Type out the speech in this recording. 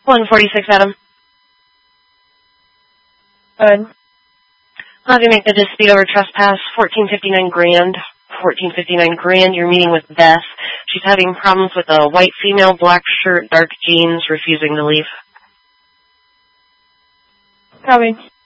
146, Adam. Good. I'll have you make the dispute over trespass, $14.59 grand. $14.59 grand. You're meeting with Beth. She's having problems with a white female, black shirt, dark jeans, refusing to leave. Copy.